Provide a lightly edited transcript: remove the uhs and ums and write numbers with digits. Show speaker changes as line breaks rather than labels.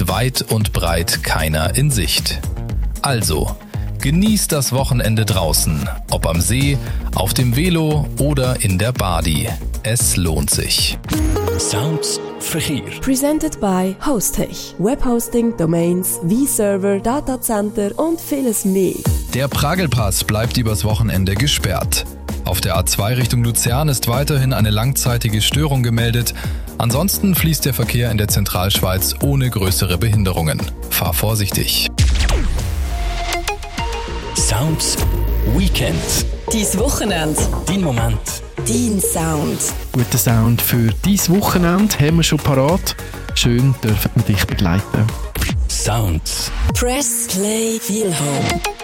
ist weit und breit keiner in Sicht. Also, genießt das Wochenende draußen, ob am See, auf dem Velo oder in der Badi. Es lohnt sich.
Sounds Verkehr.
Presented by Hostech. Webhosting, Domains, V-Server, Datacenter und vieles mehr.
Der Pragelpass bleibt übers Wochenende gesperrt. Auf der A2 Richtung Luzern ist weiterhin eine langzeitige Störung gemeldet. Ansonsten fließt der Verkehr in der Zentralschweiz ohne größere Behinderungen. Fahr vorsichtig.
Sounds Weekend.
Dein Wochenende.
Dein Moment.
Dein Sound.
Guten Sound für dein Wochenende haben wir schon parat. Schön dürfen wir dich begleiten.
Sounds.
Press, Play, Feel Home.